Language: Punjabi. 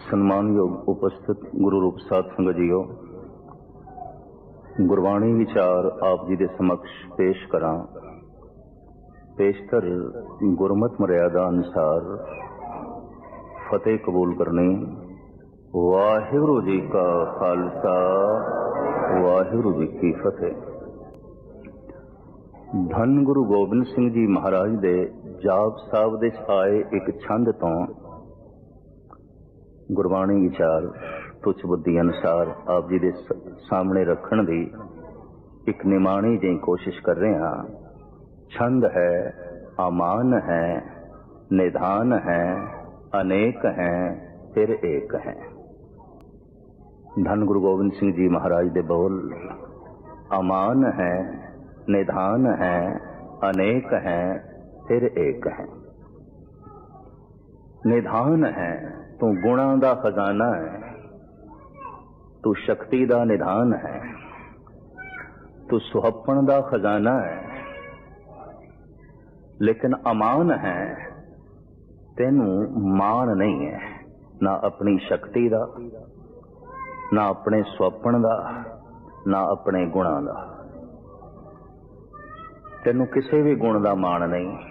ਸਨਮਾਨਯੋਗ ਉਪਸਥਿਤ ਗੁਰੂ ਰੂਪ ਸਾਧ ਸੰਗਤ ਜੀਓ, ਗੁਰਬਾਣੀ ਵਿਚਾਰ ਆਪ ਜੀ ਦੇ ਸਮਕਸ਼ ਪੇਸ਼ ਕਰਾਂ। ਪੇਸ਼ਤਰ ਗੁਰਮਤਿ ਮਰਿਆਦਾ ਅਨੁਸਾਰ ਫਤਿਹ ਕਬੂਲ ਕਰਨੀ। ਵਾਹਿਗੁਰੂ ਜੀ ਕਾ ਖਾਲਸਾ, ਵਾਹਿਗੁਰੂ ਜੀ ਕੀ ਫਤਿਹ। ਧੰਨ ਗੁਰੂ ਗੋਬਿੰਦ ਸਿੰਘ ਜੀ ਮਹਾਰਾਜ ਦੇ ਜਾਪ ਸਾਹਿਬ ਦੇ ਆਏ ਇੱਕ ਛੰਦ ਤੋਂ ਗੁਰਬਾਣੀ ਵਿਚਾਰ ਤੁੱਛ ਬੁੱਧੀ ਅਨੁਸਾਰ ਆਪ ਜੀ ਦੇ ਸਾਹਮਣੇ ਰੱਖਣ ਦੀ ਇੱਕ ਨਿਮਾਣੀ ਜਿਹੀ ਕੋਸ਼ਿਸ਼ ਕਰ ਰਹੇ ਹਾਂ। ਛੰਦ ਹੈ, ਅਮਾਨ ਹੈ, ਨਿਧਾਨ ਹੈ, ਅਨੇਕ ਹੈ, ਫਿਰ ਏਕ ਹੈ। ਧੰਨ ਗੁਰੂ ਗੋਬਿੰਦ ਸਿੰਘ ਜੀ ਮਹਾਰਾਜ ਦੇ ਬੋਲ ਅਮਾਨ ਹੈ, ਨਿਧਾਨ ਹੈ, ਅਨੇਕ ਹੈ, ਫਿਰ ਏਕ ਹੈ। ਨਿਧਾਨ ਹੈ, ਤੂੰ ਗੁਣਾਂ ਦਾ ਖਜ਼ਾਨਾ ਹੈ, ਤੂੰ ਸ਼ਕਤੀ ਦਾ ਨਿਧਾਨ ਹੈ, ਤੂੰ ਸੁਹੱਪਣ ਦਾ ਖਜ਼ਾਨਾ ਹੈ। ਲੇਕਿਨ ਅਮਾਨ ਹੈ, ਤੈਨੂੰ ਮਾਣ ਨਹੀਂ ਹੈ, ਨਾ ਆਪਣੀ ਸ਼ਕਤੀ ਦਾ, ਨਾ ਆਪਣੇ ਸੁਹੱਪਣ ਦਾ, ਨਾ ਆਪਣੇ ਗੁਣਾਂ ਦਾ। ਤੈਨੂੰ ਕਿਸੇ ਵੀ ਗੁਣ ਦਾ ਮਾਣ ਨਹੀਂ।